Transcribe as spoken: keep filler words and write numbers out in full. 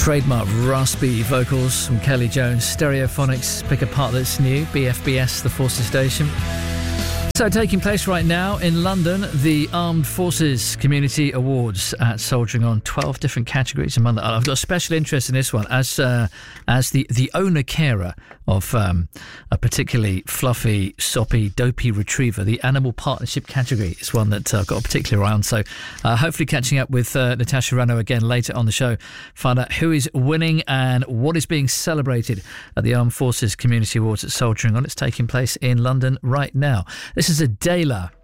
Trademark raspy vocals from Kelly Jones. Stereophonics pick a part that's new. B F B S, the Forces Station. So taking place right now in London, the Armed Forces Community Awards at Soldiering On. twelve different categories among them. I've got a special interest in this one as uh, as the, the owner-carer of um, a particularly fluffy, soppy, dopey retriever. The Animal Partnership category is one that uh, I've got a particular eye on. So uh, hopefully catching up with uh, Natasha Rano again later on the show. Find out who is winning and what is being celebrated at the Armed Forces Community Awards at Soldiering On. It's taking place in London right now. This is Adela